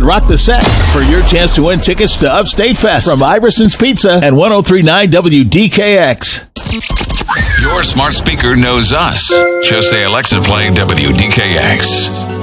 rock the set for your chance to win tickets to Upstate Fest from Iverson's Pizza and 103.9 WDKX. Your smart speaker knows us. Just say, Alexa, play WDKX.